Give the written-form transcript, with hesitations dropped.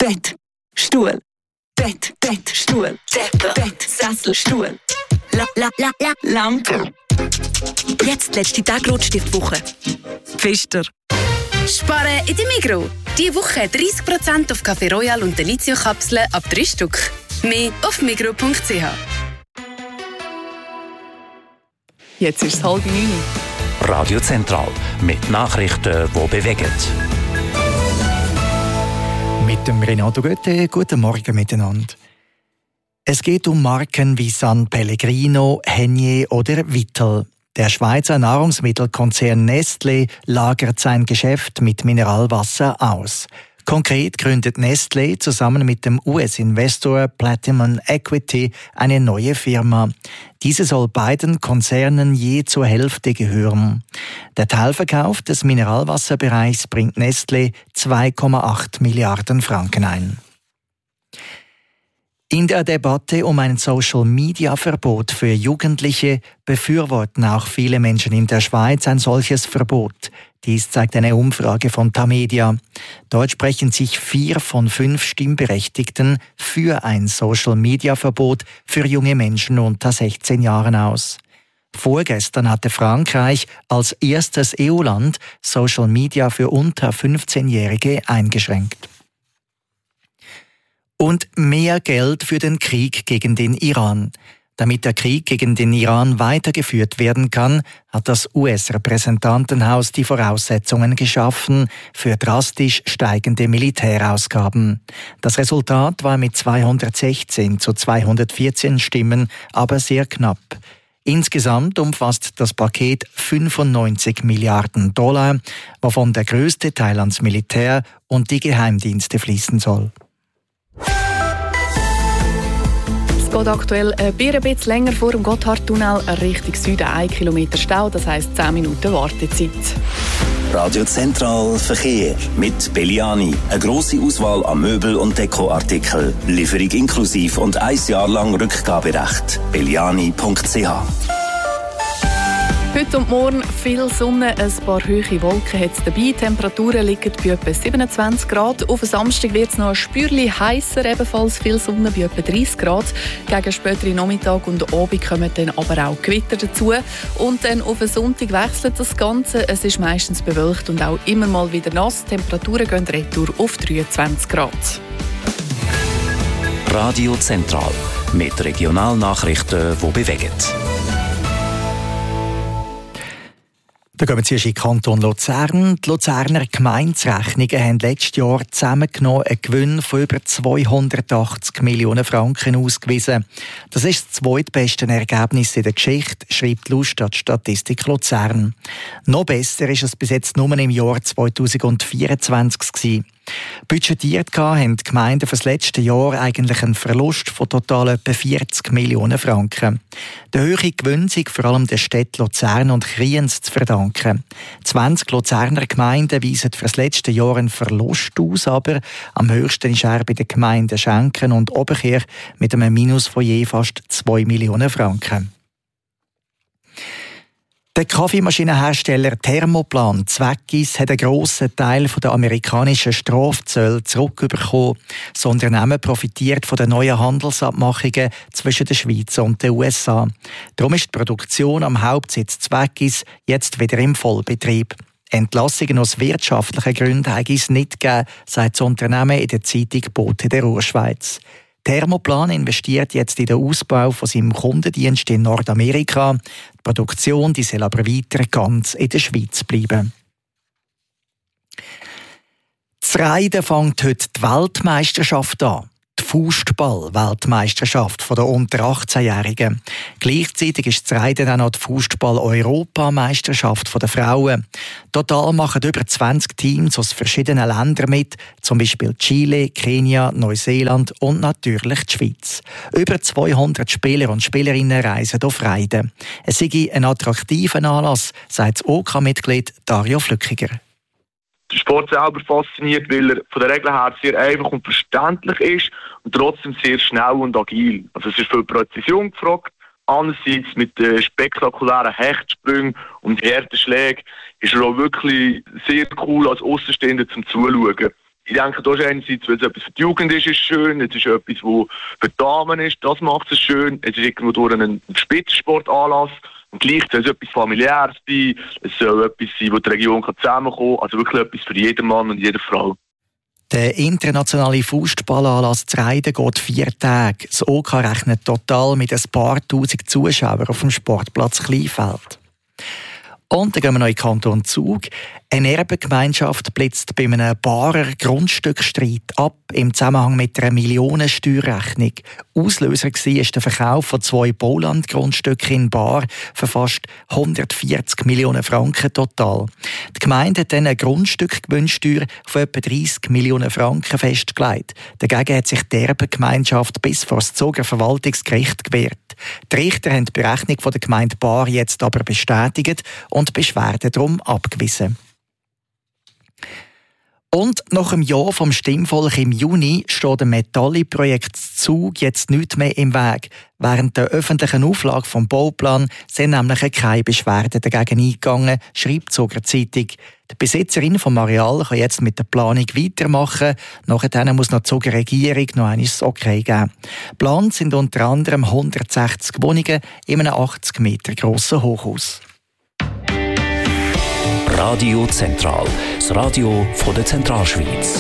Bett, Stuhl. Bett, Stuhl. Bett, Sessel, Stuhl. Lampe. Jetzt letzte Tag Rotstiftwoche. Pfister. Sparen in der Migros. Diese Woche 30% auf Café Royal und Delizio-Kapseln ab 3 Stück. Mehr auf migros.ch. Jetzt ist es 8:30. Radio Zentral mit Nachrichten, die bewegen. Mit dem Renato Götte, guten Morgen miteinander. Es geht um Marken wie San Pellegrino, Henier oder Vittel. Der Schweizer Nahrungsmittelkonzern Nestlé lagert sein Geschäft mit Mineralwasser aus. Konkret gründet Nestlé zusammen mit dem US-Investor Platinum Equity eine neue Firma. Diese soll beiden Konzernen je zur Hälfte gehören. Der Teilverkauf des Mineralwasserbereichs bringt Nestlé 2,8 Milliarden Franken ein. In der Debatte um ein Social-Media-Verbot für Jugendliche befürworten auch viele Menschen in der Schweiz ein solches Verbot. Dies zeigt eine Umfrage von Tamedia. Dort sprechen sich 4 von 5 Stimmberechtigten für ein Social-Media-Verbot für junge Menschen unter 16 Jahren aus. Vorgestern hatte Frankreich als erstes EU-Land Social-Media für unter 15-Jährige eingeschränkt. Und mehr Geld für den Krieg gegen den Iran. Damit der Krieg gegen den Iran weitergeführt werden kann, hat das US-Repräsentantenhaus die Voraussetzungen geschaffen für drastisch steigende Militärausgaben. Das Resultat war mit 216 zu 214 Stimmen aber sehr knapp. Insgesamt umfasst das Paket 95 Milliarden $, wovon der größte Teil ans Militär und die Geheimdienste fließen soll. Es geht aktuell ein bisschen länger vor dem Gotthardtunnel Richtung Süden 1 Kilometer Stau, das heisst 10 Minuten Wartezeit. Radio Zentral Verkehr mit Belliani. Eine grosse Auswahl an Möbel- und Dekoartikeln. Lieferung inklusiv und 1 Jahr lang Rückgaberecht. belliani.ch. Heute und morgen viel Sonne, ein paar hohe Wolken hat es dabei. Temperaturen liegen bei etwa 27 Grad. Auf Samstag wird es noch ein Spürchen heißer, ebenfalls viel Sonne bei etwa 30 Grad. Gegen späteren Nachmittag und Abend kommen dann aber auch Gewitter dazu. Und dann auf Sonntag wechselt das Ganze. Es ist meistens bewölkt und auch immer mal wieder nass. Die Temperaturen gehen retour auf 23 Grad. Radio Zentral mit Regionalnachrichten, die bewegen. Da gehen wir zuerst in den Kanton Luzern. Die Luzerner Gemeinderechnungen haben letztes Jahr zusammengenommen einen Gewinn von über 280 Millionen Franken ausgewiesen. Das ist das zweitbeste Ergebnis in der Geschichte, schreibt Lustat Statistik Luzern. Noch besser ist es bis jetzt nur im Jahr 2024 gewesen. Budgetiert haben die Gemeinden für das letzte Jahr eigentlich einen Verlust von total etwa 40 Millionen Franken. Der hohe Gewinn sind vor allem der Städte Luzern und Kriens zu verdanken. 20 Luzerner Gemeinden weisen für das letzte Jahr einen Verlust aus, aber am höchsten ist er bei den Gemeinden Schenken und Oberkirch mit einem Minus von je fast 2 Millionen Franken. Der Kaffeemaschinenhersteller Thermoplan Zweckis hat einen grossen Teil der amerikanischen Strafzölle zurückbekommen. Das Unternehmen profitiert von den neuen Handelsabmachungen zwischen der Schweiz und den USA. Darum ist die Produktion am Hauptsitz Zweckis jetzt wieder im Vollbetrieb. Entlassungen aus wirtschaftlichen Gründen habe es nicht gegeben, sagt das Unternehmen in der Zeitung Bote der Ruhrschweiz. Thermoplan investiert jetzt in den Ausbau von seinem Kundendienst in Nordamerika. Die Produktion die soll aber weiter ganz in der Schweiz bleiben. Das Reiten fängt heute die Weltmeisterschaft an. Die Fußball-Weltmeisterschaft der unter 18-Jährigen. Gleichzeitig ist das Reiten auch noch die Fußball-Europameisterschaft der Frauen. Total machen über 20 Teams aus verschiedenen Ländern mit, zum Beispiel Chile, Kenia, Neuseeland und natürlich die Schweiz. Über 200 Spieler und Spielerinnen reisen auf Reiten. Es sei ein attraktiver Anlass, sagt das OK-Mitglied Dario Flückiger. Der Sport selber fasziniert, weil er von der Regel her sehr einfach und verständlich ist und trotzdem sehr schnell und agil. Also es ist viel Präzision gefragt. Andererseits mit den spektakulären Hechtsprüngen und harten Schlägen ist er auch wirklich sehr cool als Aussenstehender zum Zuschauen. Ich denke, das ist einerseits, weil es etwas für die Jugend ist schön, es ist etwas, was für die Damen ist, das macht es schön, es ist irgendwo durch einen Spitzensportanlass und gleich soll es etwas Familiäres sein, es soll etwas sein, wo die Region zusammenkommen kann, also wirklich etwas für jeden Mann und jede Frau. Der internationale Fußballanlass zu Reiden geht 4 Tage. Das OK rechnet total mit ein paar tausend Zuschauern auf dem Sportplatz Kleinfeld. Und dann gehen wir noch in den Kanton Zug. Eine Erbengemeinschaft blitzt bei einem Baarer Grundstückstreit ab im Zusammenhang mit einer Millionensteuerrechnung. Auslöser war der Verkauf von 2 Baulandgrundstücken in Baar für fast 140 Millionen Franken total. Die Gemeinde hat dann eine Grundstückgewinnsteuer von etwa 30 Millionen Franken festgelegt. Dagegen hat sich die Erbengemeinschaft bis vor das Zuger Verwaltungsgericht gewehrt. Die Richter haben die Berechnung der Gemeinde Baar jetzt aber bestätigt und die Beschwerde darum abgewiesen. Und nach einem Jahr vom Stimmvolk im Juni steht dem Metalli-Projekt Zug jetzt nichts mehr im Weg. Während der öffentlichen Auflage vom Bauplan sind nämlich keine Beschwerden dagegen eingegangen, schreibt die Zuger Zeitung. Die Besitzerin vom Areal kann jetzt mit der Planung weitermachen. Nachher muss noch die Zuger Regierung noch einmal das Okay geben. Geplant sind unter anderem 160 Wohnungen in einem 80 Meter grossen Hochhaus. Radio Zentral, das Radio von der Zentralschweiz.